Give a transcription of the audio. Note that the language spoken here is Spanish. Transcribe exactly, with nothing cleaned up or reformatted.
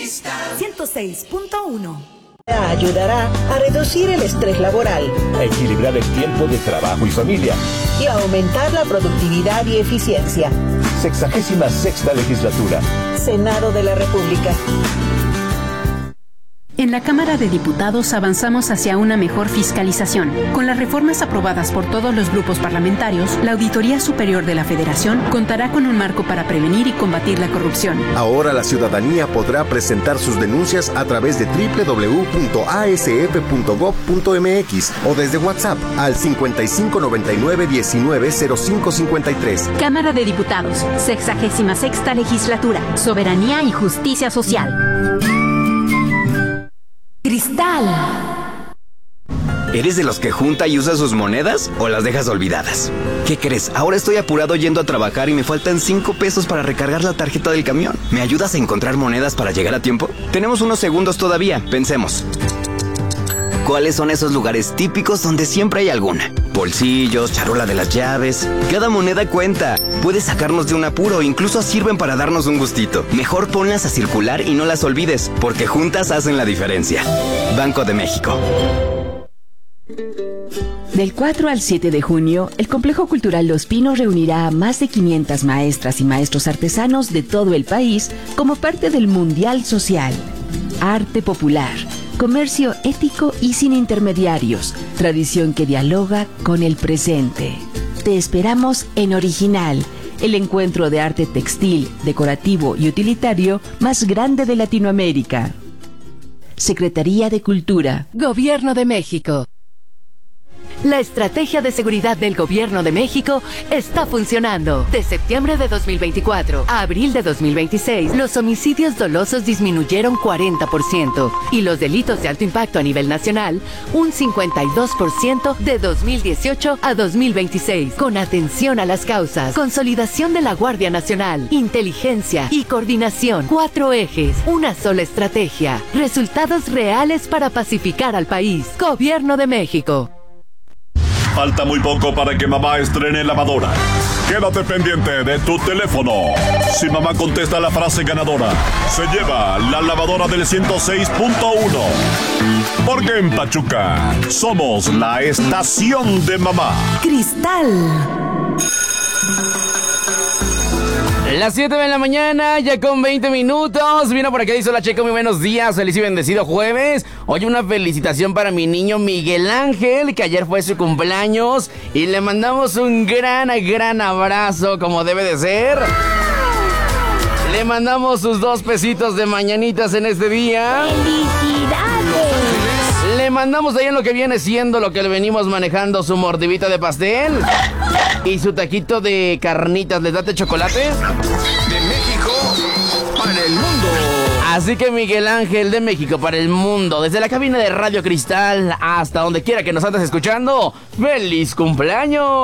ciento seis punto uno. Ayudará a reducir el estrés laboral, a equilibrar el tiempo de trabajo y familia y a aumentar la productividad y eficiencia. Sexagésima sexta legislatura. Senado de la República. En la Cámara de Diputados avanzamos hacia una mejor fiscalización. Con las reformas aprobadas por todos los grupos parlamentarios, la Auditoría Superior de la Federación contará con un marco para prevenir y combatir la corrupción. Ahora la ciudadanía podrá presentar sus denuncias a través de doble u doble u doble u punto a s f punto gob punto m x o desde WhatsApp al cincuenta y cinco noventa y nueve diecinueve cero cinco cincuenta y tres. Cámara de Diputados, sexagésima sexta legislatura, soberanía y justicia social. Cristal. ¿Eres de los que junta y usa sus monedas o las dejas olvidadas? ¿Qué crees? Ahora estoy apurado yendo a trabajar y me faltan cinco pesos para recargar la tarjeta del camión. ¿Me ayudas a encontrar monedas para llegar a tiempo? Tenemos unos segundos todavía, pensemos. ¿Cuáles son esos lugares típicos donde siempre hay alguna? Bolsillos, charola de las llaves. Cada moneda cuenta. Puede sacarnos de un apuro, incluso sirven para darnos un gustito. Mejor ponlas a circular y no las olvides, porque juntas hacen la diferencia. Banco de México. Del cuatro al siete de junio, el Complejo Cultural Los Pinos reunirá a más de quinientas maestras y maestros artesanos de todo el país como parte del Mundial Social. Arte popular, comercio ético y sin intermediarios, tradición que dialoga con el presente. Te esperamos en Original, el encuentro de arte textil, decorativo y utilitario más grande de Latinoamérica. Secretaría de Cultura. Gobierno de México. La estrategia de seguridad del Gobierno de México está funcionando. De septiembre de dos mil veinticuatro a abril de dos mil veintiséis, los homicidios dolosos disminuyeron cuarenta por ciento y los delitos de alto impacto a nivel nacional un cincuenta y dos por ciento de dos mil dieciocho a dos mil veintiséis. Con atención a las causas, consolidación de la Guardia Nacional, inteligencia y coordinación. Cuatro ejes, una sola estrategia. Resultados reales para pacificar al país. Gobierno de México. Falta muy poco para que mamá estrene lavadora. Quédate pendiente de tu teléfono. Si mamá contesta la frase ganadora, se lleva la lavadora del ciento seis punto uno. Porque en Pachuca somos la estación de mamá. Cristal. Las siete de la mañana, ya con veinte minutos. Vino por aquí, dice la Checo, muy buenos días. Feliz y bendecido jueves. Hoy una felicitación para mi niño Miguel Ángel, que ayer fue su cumpleaños. Y le mandamos un gran, gran abrazo, como debe de ser. Le mandamos sus dos pesitos de mañanitas en este día. ¡Felicidades! Le mandamos ahí en lo que viene siendo lo que le venimos manejando, su mordidita de pastel y su taquito de carnitas. ¿Les date chocolate? De México para el mundo. Así que Miguel Ángel, de México para el mundo, desde la cabina de Radio Cristal hasta donde quiera que nos andes escuchando, ¡feliz cumpleaños!